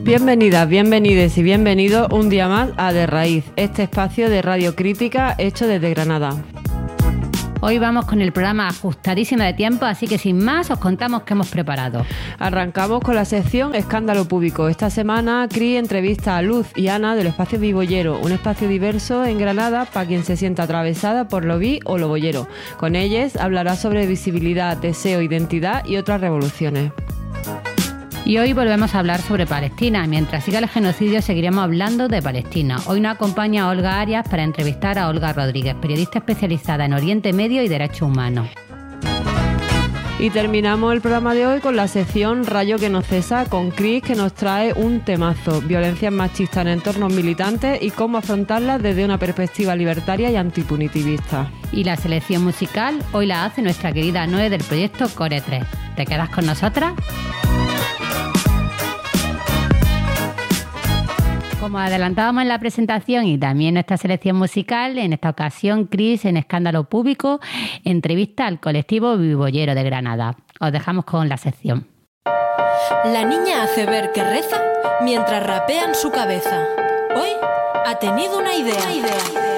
Bienvenidas, bienvenides y bienvenidos un día más a De Raíz, este espacio de radio crítica hecho desde Granada. Hoy vamos con el programa ajustadísimo de tiempo, así que sin más os contamos qué hemos preparado. Arrancamos con la sección Escándalo Público. Esta semana CRI entrevista a Luz y Ana del Espacio Bibollero, un espacio diverso en Granada para quien se sienta atravesada por lo bi o lo bollero. Con ellas hablará sobre visibilidad, deseo, identidad y otras revoluciones. Y hoy volvemos a hablar sobre Palestina. Mientras siga el genocidio seguiremos hablando de Palestina. Hoy nos acompaña Olga Arias para entrevistar a Olga Rodríguez, periodista especializada en Oriente Medio y Derechos Humanos. Y terminamos el programa de hoy con la sección Rayo que no cesa, con Cris, que nos trae un temazo: violencias machistas en entornos militantes y cómo afrontarlas desde una perspectiva libertaria y antipunitivista. Y la selección musical hoy la hace nuestra querida Noé del proyecto Core 3. ¿Te quedas con nosotras? Como adelantábamos en la presentación y también nuestra selección musical, en esta ocasión Cris, en Escándalo Público, entrevista al colectivo Bibollero de Granada. Os dejamos con la sección. La niña hace ver que reza mientras rapea en su cabeza. Hoy ha tenido una idea.